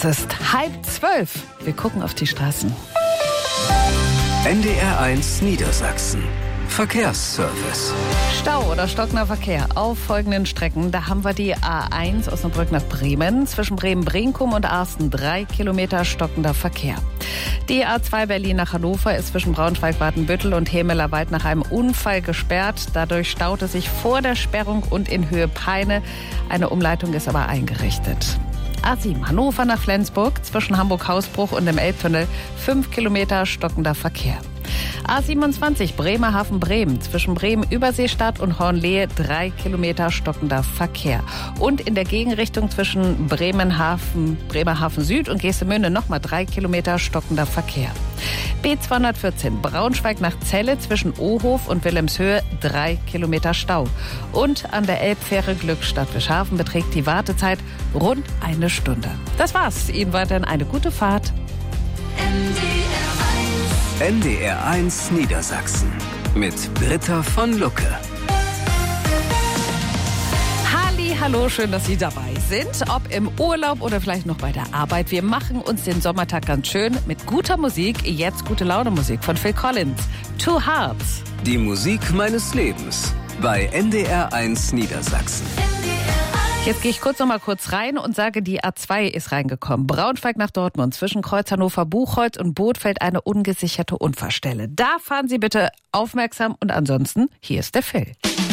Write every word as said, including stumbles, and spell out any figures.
Es ist halb zwölf. Wir gucken auf die Straßen. N D R eins Niedersachsen. Verkehrsservice. Stau oder stockender Verkehr auf folgenden Strecken. Da haben wir die A eins Osnabrück nach Bremen. Zwischen Bremen-Brinkum und Arsten drei Kilometer stockender Verkehr. Die A zwei Berlin nach Hannover ist zwischen Braunschweig-Watenbüttel und Hemelerwald nach einem Unfall gesperrt. Dadurch staut es sich vor der Sperrung und in Höhe Peine. Eine Umleitung ist aber eingerichtet. A sieben Hannover nach Flensburg, zwischen Hamburg-Hausbruch und dem Elbtunnel fünf Kilometer stockender Verkehr. A siebenundzwanzig Bremerhaven-Bremen, zwischen Bremen-Überseestadt und Hornlehe drei Kilometer stockender Verkehr. Und in der Gegenrichtung zwischen Bremenhaven, Bremerhaven Süd und Geestemünde nochmal drei Kilometer stockender Verkehr. B zweihundertvierzehn Braunschweig nach Celle, zwischen Ohof und Wilhelmshöhe drei Kilometer Stau. Und an der Elbfähre Glückstadt-Wischhafen beträgt die Wartezeit rund eine Stunde. Das war's. Ihnen weiterhin eine gute Fahrt. N D R eins Niedersachsen mit Britta von Lucke. Halli, hallo, schön, dass Sie dabei sind. Ob im Urlaub oder vielleicht noch bei der Arbeit. Wir machen uns den Sommertag ganz schön mit guter Musik. Jetzt gute Laune Musik von Phil Collins. Two Hearts. Die Musik meines Lebens bei N D R eins Niedersachsen. Jetzt gehe ich kurz noch mal kurz rein und sage, die A zwei ist reingekommen. Braunschweig nach Dortmund, zwischen Kreuz Hannover-Buchholz und Bothfeld eine ungesicherte Unfallstelle. Da fahren Sie bitte aufmerksam und ansonsten, hier ist der Phil.